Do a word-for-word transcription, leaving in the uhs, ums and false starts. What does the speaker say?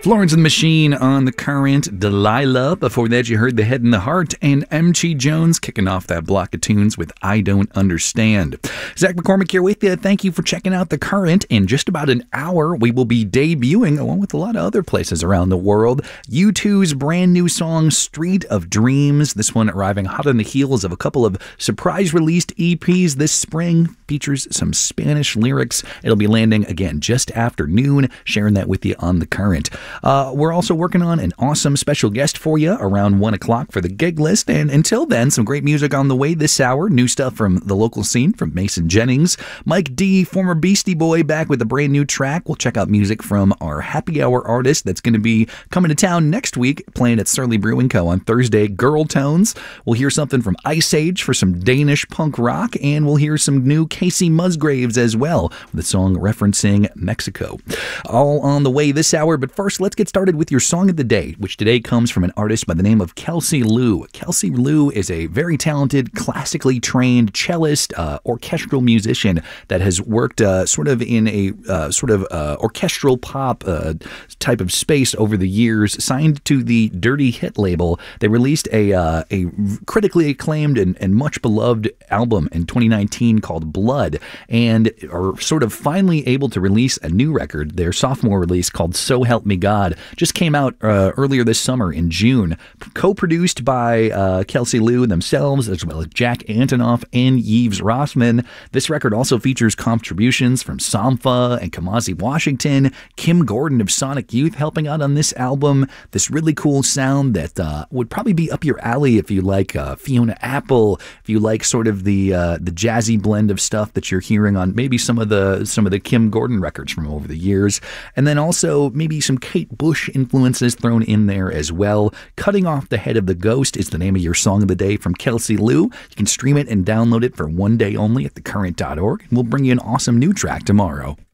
Florence and the Machine on The Current, Delilah. Before that, you heard The Head and the Heart, and M G Jones kicking off that block of tunes with I Don't Understand. Zach McCormick here with you. Thank you for checking out The Current. In just about an hour, we will be debuting, along with a lot of other places around the world, U two's brand new song, Street of Dreams. This one arriving hot on the heels of a couple of surprise-released E Ps this spring. Features some Spanish lyrics. It'll be landing, again, just after noon, sharing that with you on The Current. Uh, we're also working on an awesome special guest for you around one o'clock for the gig list. And until then, some great music on the way this hour. New stuff from the local scene from Mason Jennings. Mike D, former Beastie Boy, back with a brand new track. We'll check out music from our happy hour artist that's going to be coming to town next week, playing at Surly Brewing Co. on Thursday, Girl Tones. We'll hear something from Ice Age for some Danish punk rock. And we'll hear some new Casey Musgraves as well, with a song referencing Mexico. All on the way this hour, but first, let's get started with your song of the day, which today comes from an artist by the name of Kelsey Lou. Kelsey Lou is a very talented, classically trained cellist, uh, orchestral musician that has worked uh, sort of in a uh, sort of uh, orchestral pop uh, type of space over the years. Signed to the Dirty Hit label, they released a uh, a critically acclaimed and, and much beloved album in twenty nineteen called Blood, and are sort of finally able to release a new record, their sophomore release called So Help Me God. Just came out uh, earlier this summer in June. Co-produced by uh, Kelsey Lou themselves, as well as Jack Antonoff and Yves Rossman. This record also features contributions from Sampha and Kamasi Washington, Kim Gordon of Sonic Youth helping out on this album. This really cool sound that uh, would probably be up your alley if you like uh, Fiona Apple, if you like sort of the uh, the jazzy blend of stuff that you're hearing on maybe some of the some of the Kim Gordon records from over the years, and then also maybe some Kate Bush influences thrown in there as well. Cutting Off the Head of the Ghost is the name of your song of the day from Kelsey Lou. You can stream it and download it for one day only at the current dot org, and we'll bring you an awesome new track tomorrow.